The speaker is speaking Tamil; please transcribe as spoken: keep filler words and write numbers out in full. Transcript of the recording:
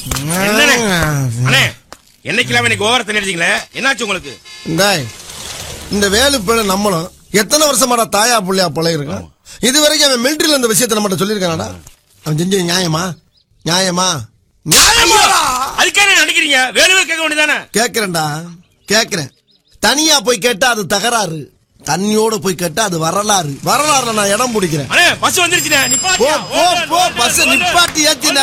அண்ணே என்னைக்கெல்லாம் இன்னைக்கு ஓவரத்தை நினைச்சீங்களே, என்னாச்சு உங்களுக்கு? இந்த வேலு பேரு நம்மளும் எத்தனை வருஷமாடா தாயா புள்ளையா பழகிருக்கான். இது வரைக்கும் அவன் மிலிட்டரியில இந்த விஷயத்தை நம்மகிட்ட சொல்லியிருக்கானடா. அவன் செஞ்சது நியாயமா? நியாயமா? நியாயமா? அதுக்கே நினைக்கிறீங்க? வேலுவே கேட்க வேண்டியதானே? கேட்கிறேன்டா, கேட்கிறேன். தனியா போய் கேட்டா அது தகராறு, தண்ணியோட போய் கேட்டா அது வரலாறு. வரலாறுல நான் இடம் பிடிக்கிறேன். பஸ் வந்துருச்சு, நிப்பாட்டி ஏத்தி